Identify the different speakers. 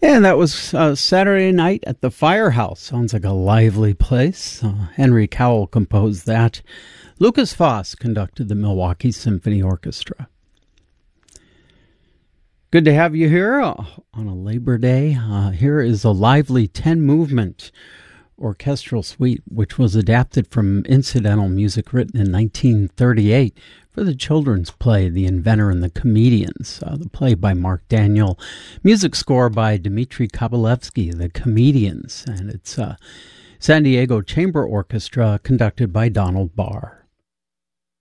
Speaker 1: And that was Saturday Night at the Firehouse. Sounds like a lively place. Henry Cowell composed that. Lucas Foss conducted the Milwaukee Symphony Orchestra. Good to have you here on a Labor Day. Here is a lively 10-movement orchestral suite, which was adapted from incidental music written in 1938 for the children's play The Inventor and the Comedians, the play by Mark Daniel, music score by Dmitri Kabalevsky, The Comedians, and it's San Diego Chamber Orchestra conducted by Donald Barr.